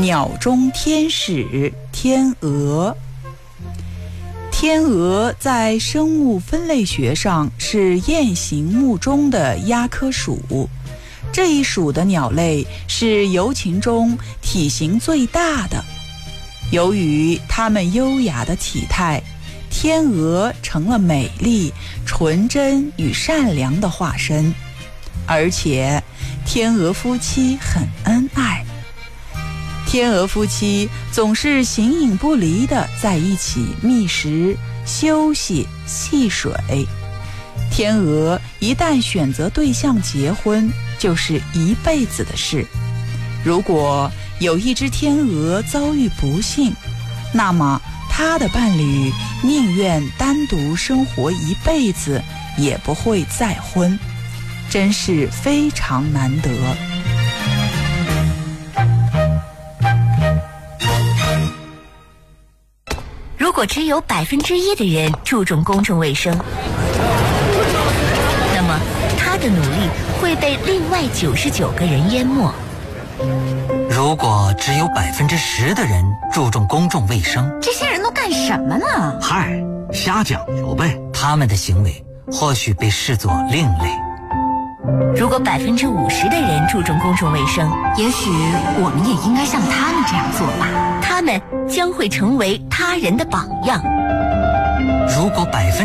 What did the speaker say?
鸟中天使天鹅。天鹅在生物分类学上是雁形目中的鸦科属，这一属的鸟类是游禽中体型最大的。由于它们优雅的体态，天鹅成了美丽、纯真与善良的化身。而且天鹅夫妻很恩爱，天鹅夫妻总是形影不离地在一起觅食、休息、戏水。天鹅一旦选择对象结婚，就是一辈子的事。如果有一只天鹅遭遇不幸，那么它的伴侣宁愿单独生活一辈子，也不会再婚，真是非常难得。 如果只有1%的人注重公众卫生，那么他的努力会被另外99个人淹没。 如果只有10%的人注重公众卫生， 这些人都干什么呢？ 嗨，瞎讲究呗。 他们的行为或许被视作另类。 如果50%的人注重公众卫生， 也许我们也应该像他们这样做吧。 他们将会成为他人的榜样。 如果